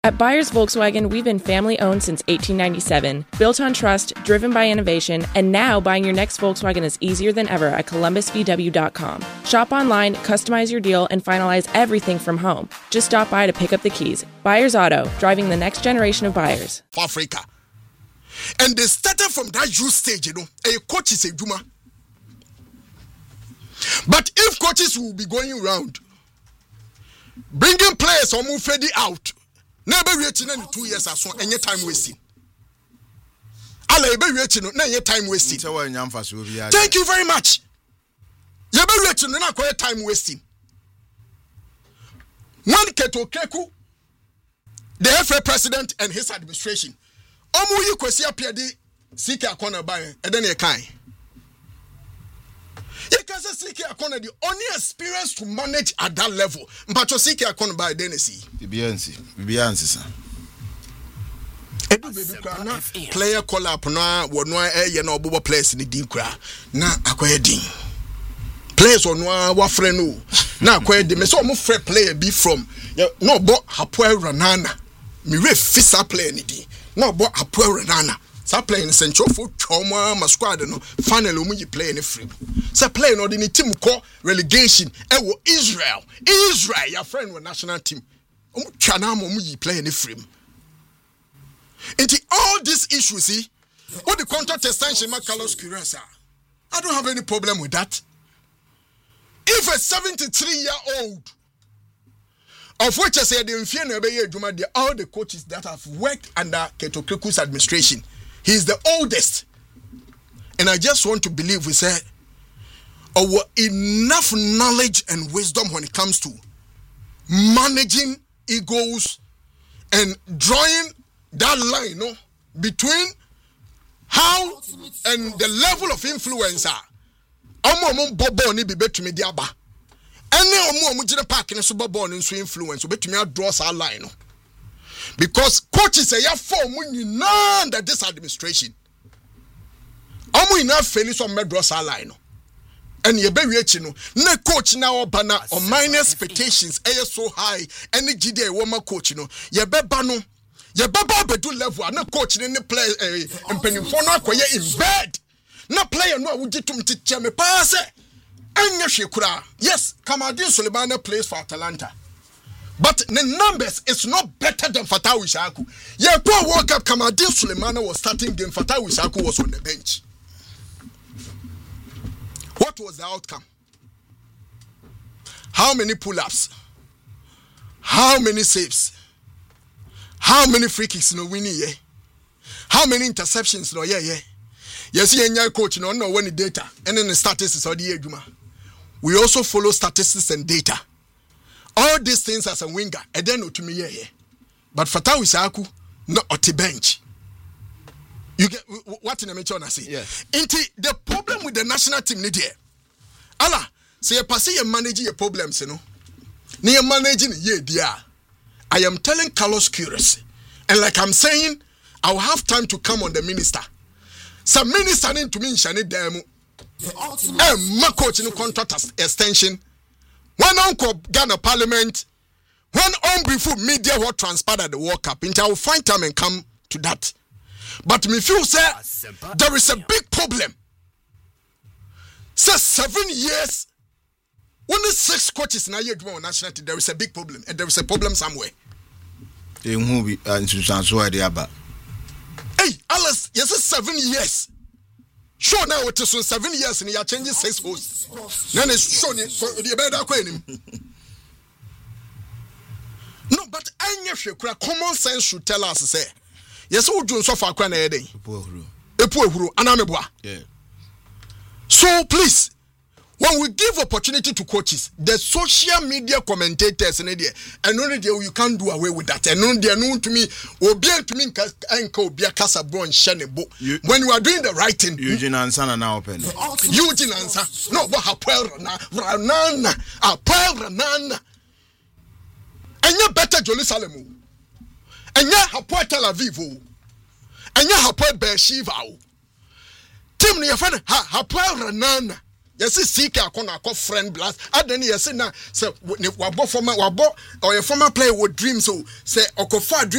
At Buyers Volkswagen, we've been family-owned since 1897, built on trust, driven by innovation, and now buying your next Volkswagen is easier than ever at columbusvw.com. Shop online, customize your deal, and finalize everything from home. Just stop by to pick up the keys. Buyers Auto, driving the next generation of buyers. For Africa. And they started from that youth stage, a coach is a Juma. But if coaches will be going around, bringing players or move Fedi out, never reaching in 2 years as well, any time wasting. I'll be reaching any time wasting. Thank you very much. You'll be reaching not quite time wasting. One Keto Keku, the FA president and his administration. Omu you kwesi appeadi Sike Akona by and then you can. You can say Sike Akona the only experience to manage at that level. But you Sike Akona by Denisi. Bibiansi, sir. Player call up na wonwa ye na obobo players ni din kra na akoye din. Players onwa wa frɛ no na akoye din. Me so mo frɛ player be from no bo Hapoel Ranana. Me re fisa player ni din. No bo Hapoel Ranana. Sa play in central for trauma ma squad no finally omu yi play in free. Sa play no the team call relegation e Israel your friend with national team. Omu twana ma omu yi play in free. Into all these issues, see, what the contract extension ma Carlos Queiroz, I don't have any problem with that. If a 73-year-old, of which I said all the coaches that have worked under Keto Keku's administration, he is the oldest. And I just want to believe we say enough knowledge and wisdom when it comes to managing egos and drawing that line between how and the level of influencer. Omo bobo ni be betumi di aba. Any omo jina park ni so bobo ni so influence betumi draw that line. Because coaches say ya form nyina that this administration. Omo ina feli so me draw that line. And ye be wi no na coach na obana or minus expectations so high any gide woman coach no ye be ba no ye baba bedu level na coach ni play mpanimfo no akoye in bed na player no awugitum tiche me pass anya hwekura. Yes, Kamaldeen Sulemana plays for Atalanta, but the numbers is not better than Fatawu Issahaku. Ye pro World Cup Kamaldeen Sulemana was starting game, Fatawu Issahaku was on the bench. What was the outcome? How many pull-ups? How many saves? How many free kicks no winning ye? How many interceptions no yeah. Yes, you coach no when the data and then the statistics or the ejuma. We also follow statistics and data. All these things as a winger, and then to me yeah. But Fatawu Issahaku not at the bench. You get what in the mention I say? Yes. The problem with the national team need here. Allah, say you pass you manage your problems, you know. You managing dear. I am telling Carlos Queiroz, and like I'm saying, I'll have time to come on the minister. Some minister need to mean Shani Demo. My coach in contract extension. When Uncle Ghana Parliament, when before media what transpired at the World Cup, I will find time and come to that. But me feel say there is a big problem. Say 7 years. Only 6 coaches now you do on national team. There is a big problem, and there is a problem somewhere. Hey, Alice, yes, 7 years. Sure, now it is 7 years, and you are changing 6 hosts. Then it's shown the better. No, but I know common sense should tell us say, yes, who do so far? So please. When we give opportunity to coaches, the social media commentators and only you can't do away with that. And only to me, when you are doing the right thing. Eugene Ansana now open. Eugene Ansana. No, what Ranana. And you better Jerusalem. And you Hapoel Tel Aviv. And you Hapoel Beersheba. Tim, your friend Hapoel Ranana. yɛsi CK akɔna akɔ friend blast adani yɛsi na sɛ wabɔ former player wɔ dream so sɛ ɔkɔfa